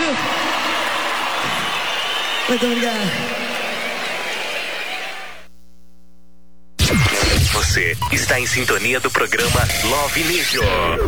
viu? Muito obrigado. Você está em sintonia do programa Love Nation.